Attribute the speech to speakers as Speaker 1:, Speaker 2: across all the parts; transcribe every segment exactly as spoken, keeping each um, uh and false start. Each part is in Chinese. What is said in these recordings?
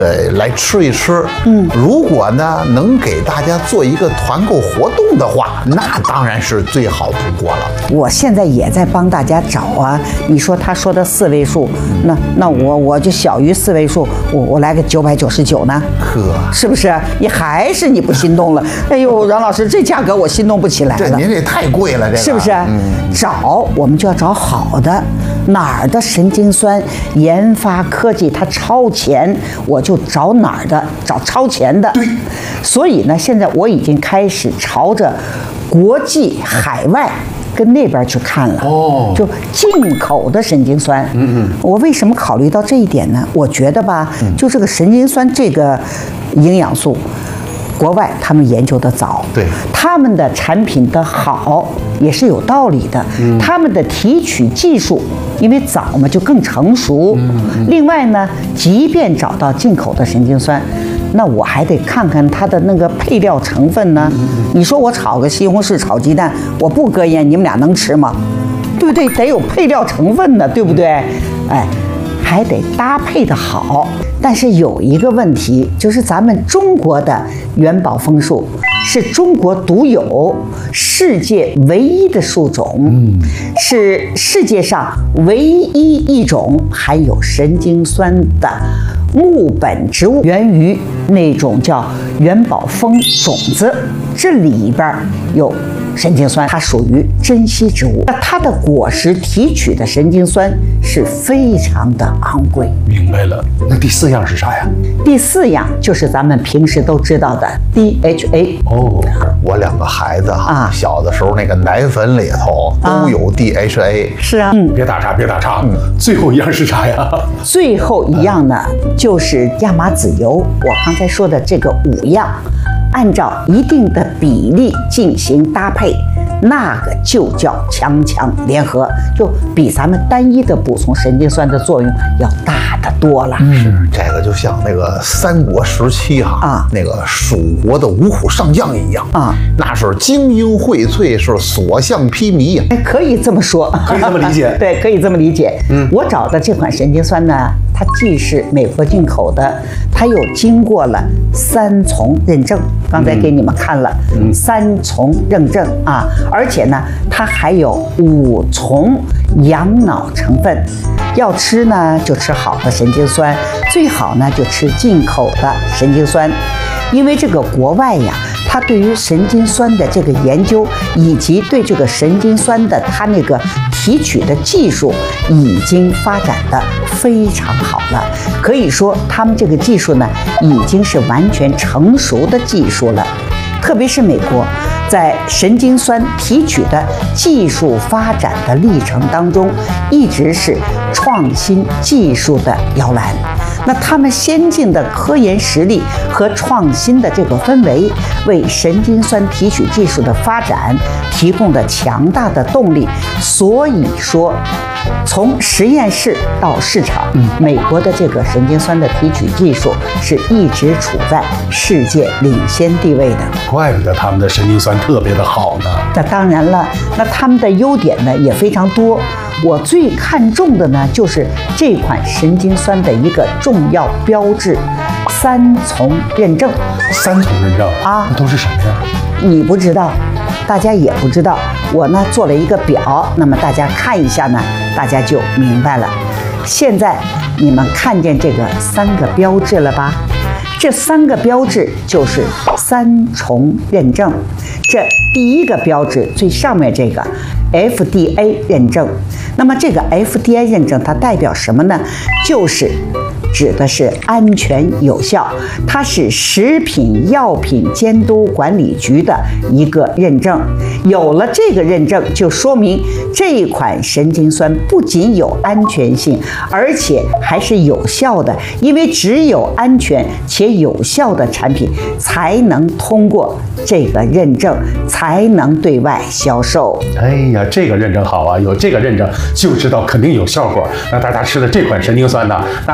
Speaker 1: 呃，来吃一吃。嗯，如果呢能给大家做一个团购活动的话，那当然是最好不过了。
Speaker 2: 我现在也在帮大家找啊。你说他说的四位数，那那我我就小于四位数，我我来个九百九十九呢？
Speaker 1: 呵，
Speaker 2: 是不是？你还是你不心动了？哎呦，阮老师，这价格我心动不起来了。
Speaker 1: 这您这太贵了，这个
Speaker 2: 是不是？嗯，找我们就要找好的，哪儿的神经酸研发科技它超前，我就找哪儿的，找超前的。
Speaker 1: 对，
Speaker 2: 所以呢，现在我已经开始朝着国际海外跟那边去看了。
Speaker 1: 哦，
Speaker 2: 就进口的神经酸。嗯嗯，我为什么考虑到这一点呢？我觉得吧，就这个神经酸这个营养素。国外他们研究的早，
Speaker 1: 对，
Speaker 2: 他们的产品的好也是有道理的。嗯，他们的提取技术因为早嘛就更成熟。嗯，另外呢，即便找到进口的神经酸，那我还得看看它的那个配料成分呢。嗯，你说我炒个西红柿炒鸡蛋，我不搁盐，你们俩能吃吗？对不对？得有配料成分呢，对不对？哎，还得搭配的好。但是有一个问题，就是咱们中国的元宝枫树是中国独有、世界唯一的树种，嗯，是世界上唯一一种含有神经酸的木本植物，源于那种叫元宝枫种子，这里边有神经酸，它属于珍稀植物。那它的果实提取的神经酸是非常的昂贵。
Speaker 3: 明白了，那第四样是啥呀？
Speaker 2: 第四样就是咱们平时都知道的 D H A。
Speaker 1: 哦，我两个孩子哈，
Speaker 2: 啊，
Speaker 1: 小的时候那个奶粉里头都有 D H A。
Speaker 2: 是啊，嗯，
Speaker 3: 别打岔，别打岔。嗯，最后一样是啥呀？
Speaker 2: 最后一样呢，就是亚麻籽油。我刚才说的这个五样，按照一定的比例进行搭配，那个就叫强强联合，就比咱们单一的补充神经酸的作用要大得多了。
Speaker 1: 是，这个就像那个三国时期哈啊，那个蜀国的五虎上将一样啊，那是精英荟萃，是所向披靡呀。
Speaker 2: 哎，可以这么说，
Speaker 3: 可以这么理解。
Speaker 2: 对，可以这么理解。嗯，我找的这款神经酸呢，它既是美国进口的，它又经过了三重认证。刚才给你们看了，嗯，三重认证啊，而且呢，它还有五重养脑成分。要吃呢，就吃好的神经酸，最好呢就吃进口的神经酸，因为这个国外呀，它对于神经酸的这个研究，以及对这个神经酸的它那个提取的技术，已经发展的非常好了。可以说，他们这个技术呢，已经是完全成熟的技术了。特别是美国，在神经酸提取的技术发展的历程当中，一直是创新技术的摇篮。那他们先进的科研实力和创新的这个氛围，为神经酸提取技术的发展提供了强大的动力。所以说，从实验室到市场，美国的这个神经酸的提取技术是一直处在世界领先地位的。
Speaker 3: 怪不得他们的神经酸特别的好呢。
Speaker 2: 那当然了，那他们的优点呢也非常多。我最看重的呢，就是这款神经酸的一个重要标志——三重认证。
Speaker 3: 三重认证
Speaker 2: 啊，
Speaker 3: 那都是什么呀？
Speaker 2: 你不知道，大家也不知道。我呢做了一个表，那么大家看一下呢，大家就明白了。现在你们看见这个三个标志了吧？这三个标志就是三重认证。这第一个标志最上面这个 F D A 认证，那么这个 F D A 认证它代表什么呢？就是指的是安全有效，它是食品药品监督管理局的一个认证。有了这个认证，就说明这款神经酸不仅有安全性，而且还是有效的。因为只有安全且有效的产品，才能通过这个认证，才能对外销售。
Speaker 3: 哎呀，这个认证好啊！有这个认证，就知道肯定有效果。那大家吃的这款神经酸呢，那对脑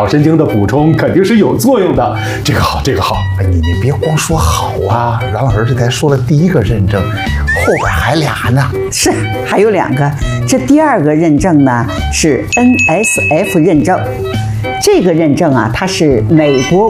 Speaker 3: 神经的补充肯定是有作用的。这个好，这个好。
Speaker 1: 哎，你你别光说好啊，阮老师这才说了第一个认证，后边还俩呢。
Speaker 2: 是，还有两个。这第二个认证呢是 N S F 认证，这个认证啊，它是美国